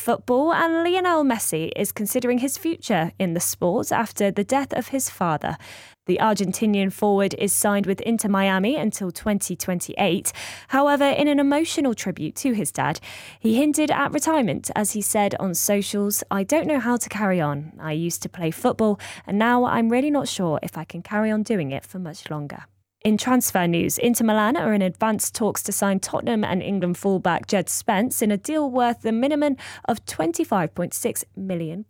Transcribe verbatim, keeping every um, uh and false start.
football, and Lionel Messi is considering his future in the sport after the death of his father. The Argentinian forward is signed with Inter Miami until twenty twenty-eight. However, in an emotional tribute to his dad, he hinted at retirement as he said on socials, "I don't know how to carry on. I used to play football and now I'm really not sure if I can carry on doing it for much longer." In transfer news, Inter Milan are in advanced talks to sign Tottenham and England fullback Jed Spence in a deal worth the minimum of twenty-five point six million pounds.